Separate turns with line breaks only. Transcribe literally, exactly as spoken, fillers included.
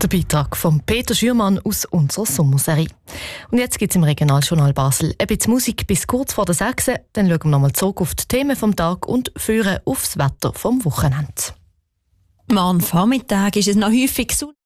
Der Beitrag von Peter Schürmann aus unserer Sommerserie. Und jetzt gibt es im Regionaljournal Basel ein bisschen Musik bis kurz vor der sechs. Dann schauen wir nochmal zurück auf die Themen vom Tag und führen aufs Wetter vom Wochenende.
Morgen Vormittag ist es noch häufig sonnig.